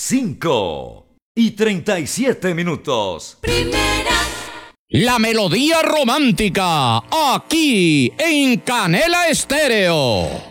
5:37. Primera. La melodía romántica, aquí en Canela Estéreo.